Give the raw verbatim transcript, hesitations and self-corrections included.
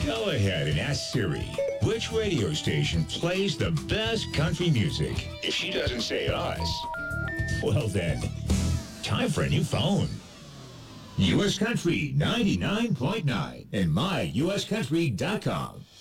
Go ahead and ask Siri which radio station plays the best country music. If she doesn't say us, well then, time for a new phone. U S Country ninety-nine point nine and my U S country dot com.